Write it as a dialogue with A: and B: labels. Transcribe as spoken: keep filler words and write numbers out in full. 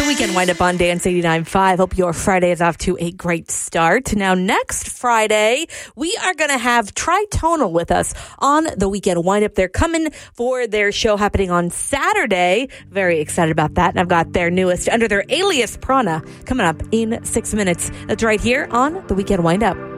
A: Weekend Wind Up on Dance eighty-nine point five. Hope your Friday is off to a great start. Now, next Friday, we are going to have Tritonal with us on the Weekend Wind Up. They're coming for their show happening on Saturday. Very excited about that. And I've got their newest under their alias Prana coming up in six minutes. That's right here on the Weekend Wind Up.